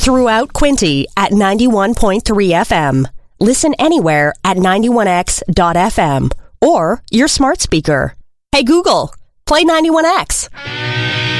throughout Quinte at 91.3 FM. Listen anywhere at 91x.fm or your smart speaker. Hey Google, play 91X.